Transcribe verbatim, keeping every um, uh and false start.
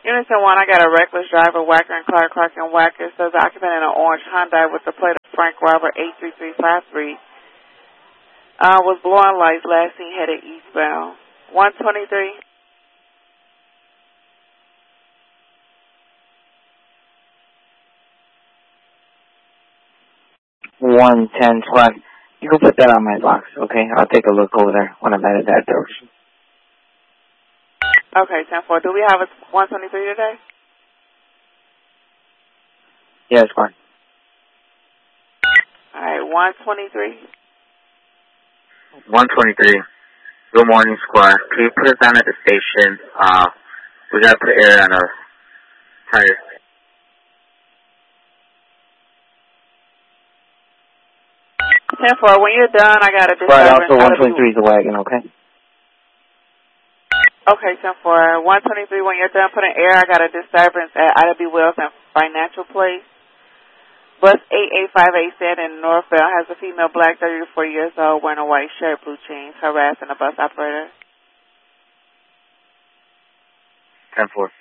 Unison one, I got a reckless driver, Whacker and Clark, Clark and Whacker. Says the occupant in an orange Hyundai with the plate of Frank Robert eight three three five three. Uh, was blowing lights, last seen headed eastbound. one twenty-three. one ten squad. You can put that on my box, okay? I'll take a look over there when I'm headed that direction. Okay, ten four. Do we have a one twenty-three today? Yes, squad. All right, one twenty-three. one twenty-three. Good morning, squad. Can you put us down at the station? Uh, we gotta put air on our tires. ten four, when you're done, I got a disturbance. Right, also one twenty-three is the wagon, okay? Okay, ten four. one twenty-three, when you're done putting air, I got a disturbance at Ida B. Wells and Financial Place. Bus eight eight five eight said in Northville has a female black, thirty-four years old, wearing a white shirt, blue jeans, harassing a bus operator. ten four.